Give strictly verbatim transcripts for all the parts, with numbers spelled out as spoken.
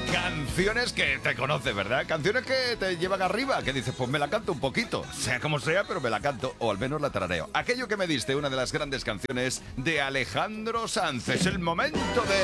Canciones que te conoces, ¿verdad? Canciones que te llevan arriba, que dices, pues me la canto un poquito, sea como sea, pero me la canto, o al menos la tarareo. Aquello que me diste, una de las grandes canciones de Alejandro Sanz. Es el momento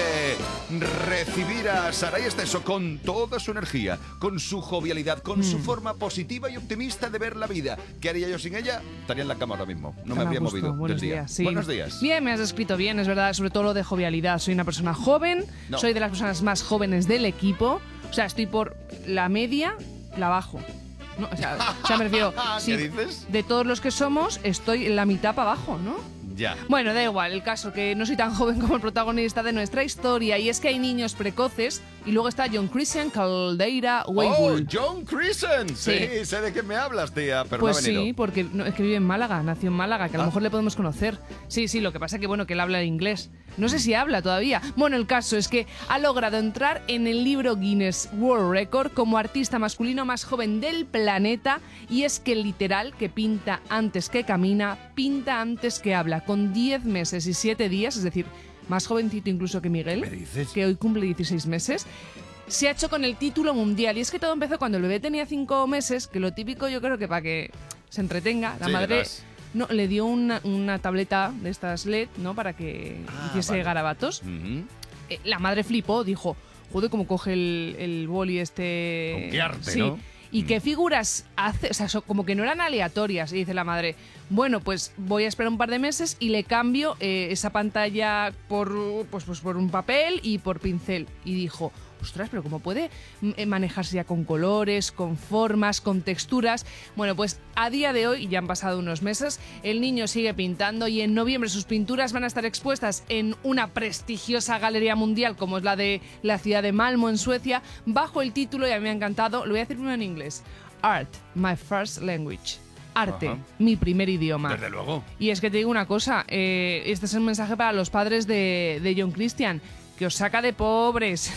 de recibir a Saray Esteso con toda su energía, con su jovialidad, con mm. su forma positiva y optimista de ver la vida. ¿Qué haría yo sin ella? Estaría en la cama ahora mismo, no me habría movido Buenos del día. días, sí. Buenos días. Bien, me has escrito bien, es verdad, sobre todo lo de jovialidad. Soy una persona joven, no. soy de las personas más jóvenes del equipo. O sea, estoy por la media, la bajo. No, o, sea, o sea, me refiero... ¿Qué dices? De todos los que somos, estoy en la mitad para abajo, ¿no? Ya. Bueno, da igual, el caso que no soy tan joven como el protagonista de nuestra historia, y es que hay niños precoces, y luego está John Christian Caldeira Weibull. ¡Oh, John Christian! Sí, sí, sé de qué me hablas, tía, pero pues no ha venido. Sí, porque no, es que vive en Málaga, nació en Málaga, que a lo ah. mejor le podemos conocer. Sí, sí, lo que pasa es que, bueno, que él habla inglés. No sé si habla todavía. Bueno, el caso es que ha logrado entrar en el libro Guinness World Record como artista masculino más joven del planeta, y es que literal, que pinta antes que camina, pinta antes que habla, con diez meses y siete días, es decir, más jovencito incluso que Miguel, ¿Me dices? que hoy cumple dieciséis meses. Se ha hecho con el título mundial, y es que todo empezó cuando el bebé tenía cinco meses, que lo típico yo creo que para que se entretenga, la sí, madre... verás. No, le dio una, una tableta de estas L E D, ¿no? Para que ah, hiciese vale. garabatos. Uh-huh. Eh, la madre flipó, dijo, joder, cómo coge el, el boli este... Con qué arte, sí. ¿no? ¿Y mm. qué figuras hace? O sea, so, como que no eran aleatorias. Y dice la madre, bueno, pues voy a esperar un par de meses y le cambio eh, esa pantalla por, pues, pues por un papel y por pincel. Y dijo... Ostras, pero ¿cómo puede manejarse ya con colores, con formas, con texturas? Bueno, pues a día de hoy, ya han pasado unos meses, el niño sigue pintando, y en noviembre sus pinturas van a estar expuestas en una prestigiosa galería mundial como es la de la ciudad de Malmö, en Suecia, bajo el título, y a mí me ha encantado, lo voy a decir primero en inglés, Art, My First Language. Arte, Ajá. mi primer idioma. Desde luego. Y es que te digo una cosa, eh, este es un mensaje para los padres de, de John Christian, que os saca de pobres,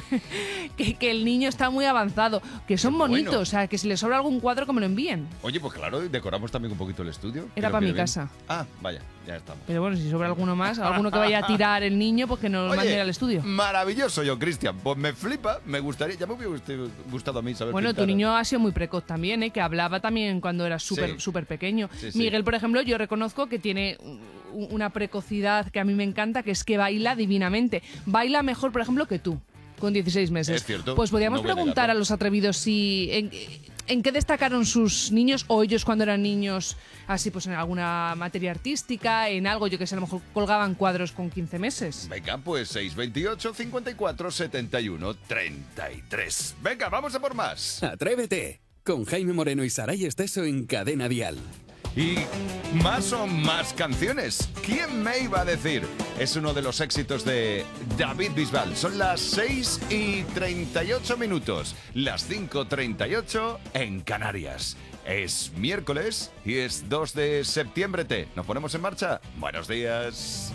que, que el niño está muy avanzado, que son bonitos, bueno. O sea, que si les sobra algún cuadro que me lo envíen. Oye, pues claro, decoramos también un poquito el estudio. Era para mi bien. casa. Ah, vaya, ya estamos. Pero bueno, si sobra alguno más, alguno que vaya a tirar el niño, pues que nos lo mande al estudio. Maravilloso, yo, Cristian. Pues me flipa, me gustaría, ya me hubiera gustado a mí saber Bueno, pintar. Tu niño ha sido muy precoz también, ¿eh? Que hablaba también cuando era súper sí. súper pequeño. Sí, sí. Miguel, por ejemplo, yo reconozco que tiene una precocidad que a mí me encanta, que es que baila divinamente. Baila mejor, por ejemplo, que tú, con dieciséis meses. Es cierto. Pues podríamos no preguntar a, a los atrevidos si en, en qué destacaron sus niños, o ellos cuando eran niños, así pues en alguna materia artística, en algo, yo que sé, a lo mejor colgaban cuadros con quince meses. Venga, pues seis veintiocho, cincuenta y cuatro, setenta y uno, treinta y tres. Venga, vamos a por más. Atrévete, con Jaime Moreno y Saray Esteso en Cadena Dial. Y más o más canciones. ¿Quién me iba a decir? Es uno de los éxitos de David Bisbal. Son las seis y treinta y ocho minutos. Las cinco treinta y ocho en Canarias. Es miércoles y es dos de septiembre. ¿Nos ponemos en marcha? Buenos días.